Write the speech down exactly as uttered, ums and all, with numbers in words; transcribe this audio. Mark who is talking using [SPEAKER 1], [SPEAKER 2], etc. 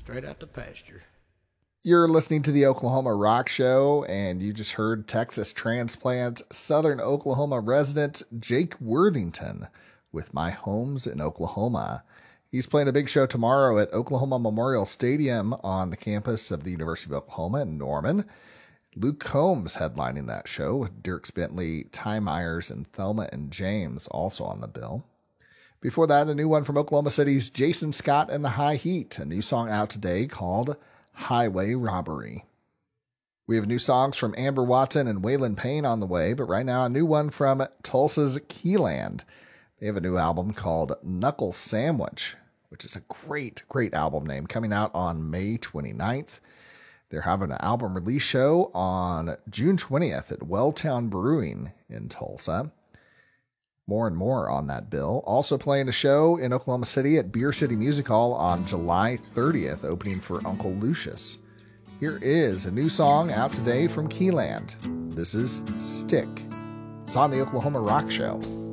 [SPEAKER 1] straight out the pasture.
[SPEAKER 2] You're listening to the Oklahoma Rock Show, and you just heard Texas transplant, Southern Oklahoma resident Jake Worthington with My Home's in Oklahoma. He's playing a big show tomorrow at Oklahoma Memorial Stadium on the campus of the University of Oklahoma in Norman. Luke Combs headlining that show with Dierks Bentley, Ty Myers, and Thelma and James also on the bill. Before that, a new one from Oklahoma City's Jason Scott and the High Heat, a new song out today called Highway Robbery. We have new songs from Amber Watson and Waylon Payne on the way, but right now a new one from Tulsa's Keyland. They have a new album called Knuckle Sandwich, which is a great, great album name, coming out on May twenty-ninth. They're having an album release show on June twentieth at Welltown Brewing in Tulsa. More and more on that bill. Also playing a show in Oklahoma City at Beer City Music Hall on July thirtieth, opening for Uncle Lucius. Here is a new song out today from Keyland. This is Stick. It's on the Oklahoma Rock Show.